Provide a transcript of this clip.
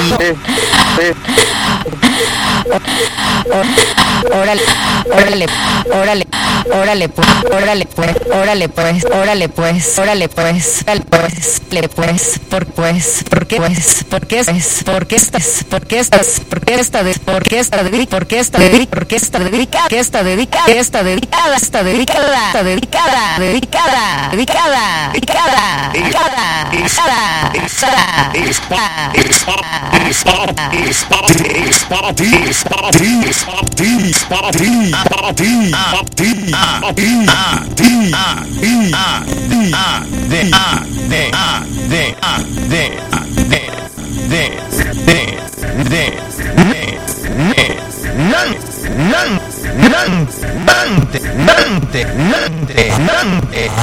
Órale, órale, órale, órale, pues, órale, pues, órale, pues, órale, pues, órale, pues, ¿por qué, pues, por qué estás, por qué estás, por qué estás, por qué está dedicada, por qué está dedicada, está dedicada, está dedicada, está dedicada, está dedicada, dedicada, dedicada, dedicada, dedicada, de